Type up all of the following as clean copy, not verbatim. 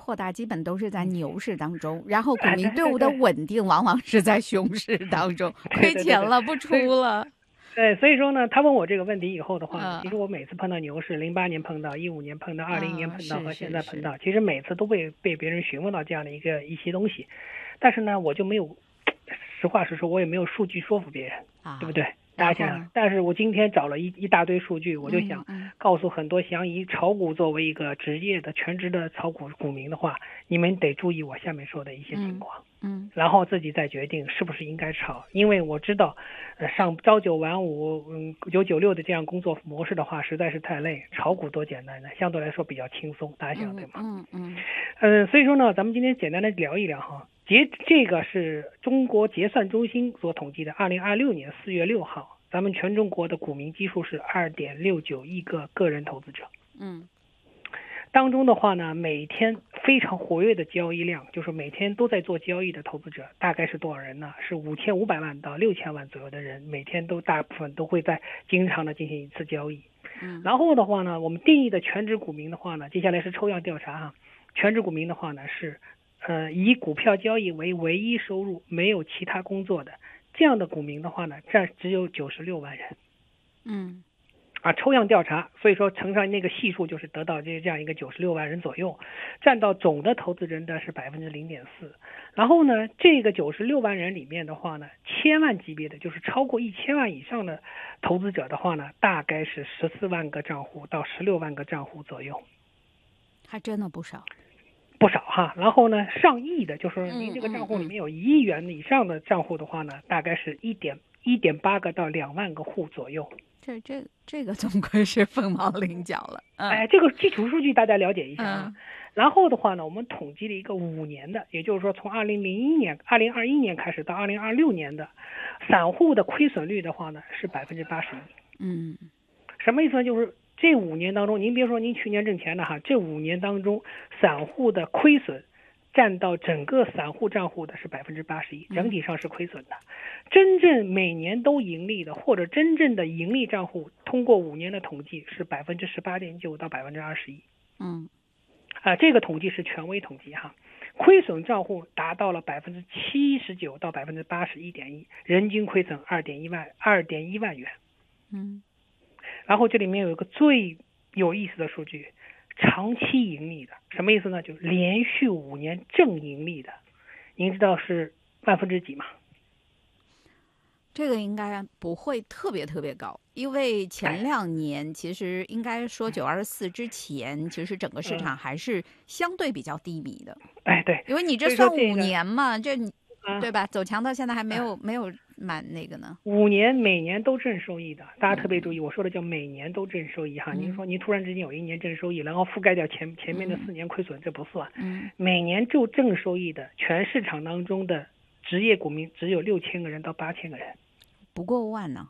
扩大基本都是在牛市当中，然后股民队伍的稳定往往是在熊市当中，亏钱了不出了。 对，所以说呢，他问我这个问题以后的话，其实我每次碰到牛市，08年碰到，15年碰到，20年碰到和现在碰到，其实每次都被别人询问到这样的一些东西，但是呢，我就没有，实话实说，我也没有数据说服别人，对不对？大家想想，但是我今天找了一大堆数据，我就想告诉很多想以炒股作为一个职业的全职的炒股股民的话，你们得注意我下面说的一些情况，然后自己再决定是不是应该炒。因为我知道，朝9晚5，996的这样工作模式的话，实在是太累。炒股多简单呢，相对来说比较轻松，大家想对吗？所以说呢，咱们今天简单的聊一聊哈。这个是中国结算中心所统计的2026年4月6号，咱们全中国的股民基数是2.69亿个个人投资者。当中的话呢，每天非常活跃的交易量，就是每天都在做交易的投资者，大概是多少人呢？是5500万到6000万左右的人，每天大部分都会经常的进行一次交易。然后的话呢，我们定义的全职股民的话呢，接下来是抽样调查哈。全职股民的话呢是以股票交易为唯一收入，没有其他工作的这样的股民的话呢，只有96万人。抽样调查，所以说乘上那个系数，就是得到这样一个96万人左右，占到总的投资人的是 0.4%。然后呢，这个96万人里面的话呢，千万级别的，就是超过1000万以上的投资者的话呢，大概是14万个账户到16万个账户左右， 还真的不少哈。然后呢，上亿的，就是您这个账户里面有1亿元以上的账户的话呢，大概是1.8个到2万个户左右。 这个总归是凤毛麟角了。 这个基础数据大家了解一下。然后的话呢，我们统计了一个5年的，也就是说从2021年开始到2026年的散户的亏损率的话呢是81%。什么意思呢？就是这5年当中，您别说您去年挣钱的哈，这5年当中散户的亏损占到整个散户账户的是81%，整体上是亏损的。真正每年都盈利的，或者真正的盈利账户，通过5年的统计是18.9%到21%。这个统计是权威统计哈。亏损账户达到了79%到81.1%，人均亏损2.1万元。然后这里面有一个最有意思的数据，长期盈利的，什么意思呢？就是连续5年正盈利的，您知道是几吗？ 这个应该不会特别高，因为前2年其实应该说924之前，其实整个市场还是相对比较低迷的。 对， 因为你这算5年嘛，对吧？走强到现在还没有满那个呢。 5年每年都正收益的，大家特别注意，我说的叫每年都正收益哈。您说您突然之间有1年正收益，然后覆盖掉前面的4年亏损，这不算。每年就正收益的，全市场当中的职业股民只有6000个人到8000个人， 不过万呢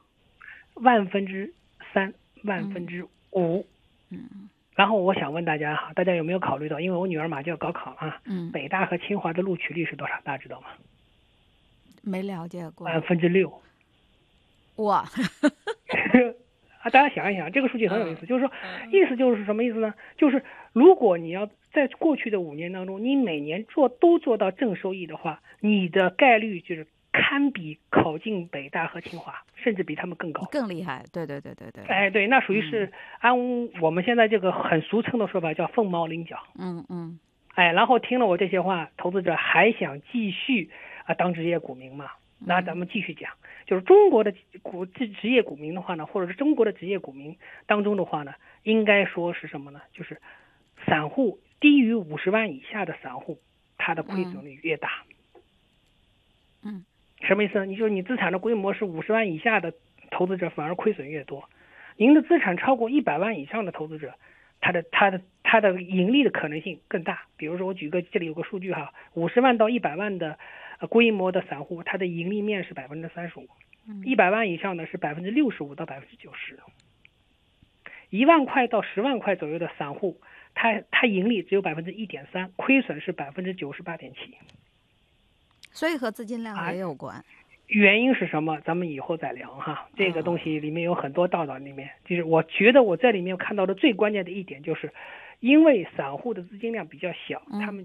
，3%、5%。然后我想问大家哈，大家有没有考虑到，因为我女儿马上就要高考啊，北大和清华的录取率是多少？大家知道吗？ 没了解过。 6%。 哇！ 大家想一想，这个数据很有意思，就是说，意思就是什么意思呢？就是如果你要在过去的5年当中，你每年都做到正收益的话，你的概率就是堪比考进北大和清华，甚至比他们更高， 更厉害。对。 对，那属于是按我们现在这个很俗称的说法叫凤毛麟角。然后听了我这些话，投资者还想继续当职业股民嘛？那咱们继续讲，就是中国的职业股民的话呢，或者是中国的职业股民当中的话呢，应该说是什么呢？就是散户低于50万以下的散户，它的亏损率越大。什么意思呢？你资产的规模是50万以下的投资者反而亏损越多，您的资产超过100万以上的投资者，它的盈利的可能性更大。比如说我举个，这里有个数据哈，50万到100万的规模的散户，它的盈利面是35%，100万以上的是65%到90%。1万块到10万块左右的散户，它盈利只有1.3%，亏损是98.7%。 所以和资金量也有关。 原因是什么？咱们以后再聊哈。这个东西里面有很多道道，里面就是我觉得我在里面看到的最关键的一点，就是因为散户的资金量比较小，他们